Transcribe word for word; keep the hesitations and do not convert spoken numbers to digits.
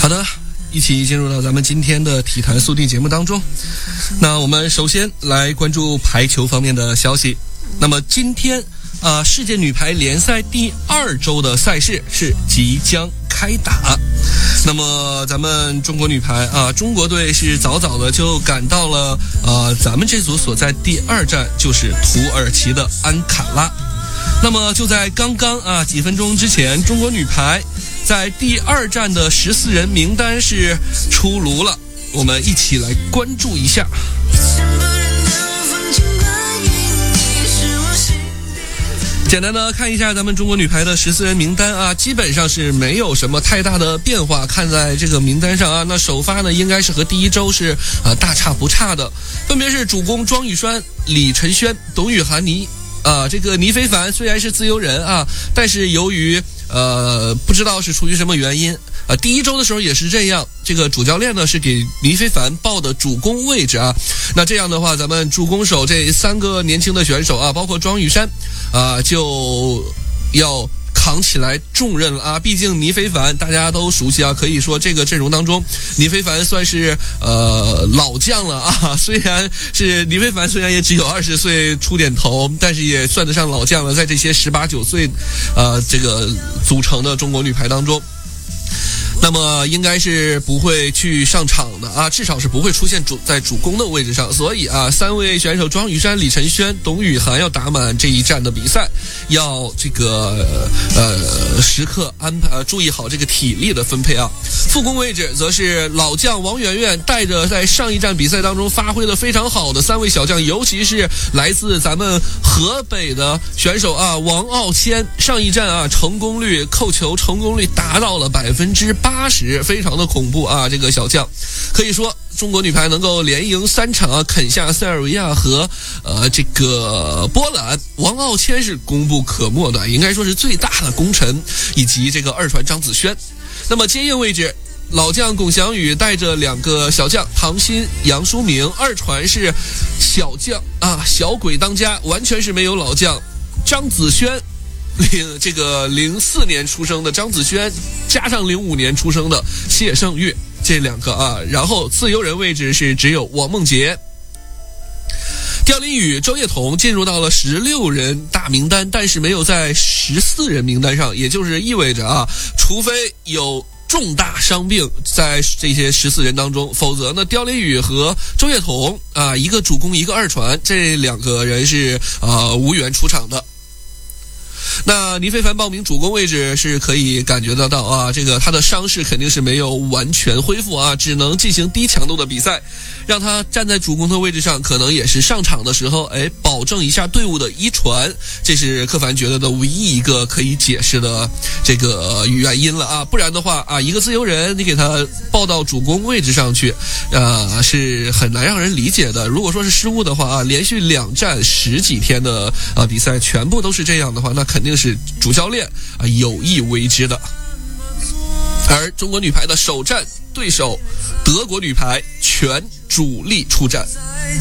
好的，一起进入到咱们今天的体坛速递节目当中。那我们首先来关注排球方面的消息。那么今天啊、呃，世界女排联赛第二周的赛事是即将开打。那么咱们中国女排啊，中国队是早早的就赶到了呃咱们这组所在第二站，就是土耳其的安卡拉。那么就在刚刚啊几分钟之前，中国女排在第二站的十四人名单是出炉了，我们一起来关注一下。简单的看一下咱们中国女排的十四人名单啊，基本上是没有什么太大的变化。看在这个名单上啊，那首发呢应该是和第一周是啊大差不差的，分别是主攻庄宇栓、李晨轩、董雨涵、倪啊，这个倪非凡虽然是自由人啊，但是由于呃不知道是出于什么原因啊，第一周的时候也是这样，这个主教练呢是给倪非凡报的主攻位置啊。那这样的话，咱们主攻手这三个年轻的选手啊，包括庄宇珊啊，就要扛起来重任了啊！毕竟倪非凡大家都熟悉啊，可以说这个阵容当中，倪非凡算是呃老将了啊。虽然是倪非凡，虽然也只有二十岁出点头，但是也算得上老将了。在这些十八九岁呃这个组成的中国女排当中，那么应该是不会去上场的啊，至少是不会出现主在主攻的位置上。所以啊，三位选手庄宇珊、李晨轩、董雨涵要打满这一站的比赛，要这个呃时刻安排、呃、注意好这个体力的分配啊。副攻位置则是老将王媛媛带着在上一站比赛当中发挥的非常好的三位小将，尤其是来自咱们河北的选手啊，王傲谦，上一站啊成功率扣球成功率达到了百分之八十，非常的恐怖啊！这个小将可以说中国女排能够连赢三场啊，啃下塞尔维亚和呃这个波兰，王傲谦是功不可没的，应该说是最大的功臣，以及这个二传张子萱。那么接应位置，老将龚翔宇带着两个小将唐鑫、杨舒明，二传是小将啊，小鬼当家，完全是没有老将张子萱。零这个零四年出生的张子萱，加上零五年出生的谢胜玉，这两个啊，然后自由人位置是只有王梦洁、刁琳宇、周叶彤进入到了十六人大名单，但是没有在十四人名单上，也就是意味着啊，除非有重大伤病在这些十四人当中，否则呢，刁琳宇和周叶彤啊，一个主攻一个二传，这两个人是啊无缘出场的。那倪非凡报名主攻位置是可以感觉得到啊，这个他的伤势肯定是没有完全恢复啊，只能进行低强度的比赛，让他站在主攻的位置上，可能也是上场的时候，哎，保证一下队伍的一传，这是柯凡觉得的唯一一个可以解释的这个原因了啊，不然的话啊，一个自由人你给他报到主攻位置上去，呃，是很难让人理解的。如果说是失误的话啊，连续两战十几天的啊比赛全部都是这样的话，那肯定是主教练啊有意为之的。而中国女排的首战对手德国女排全主力出战。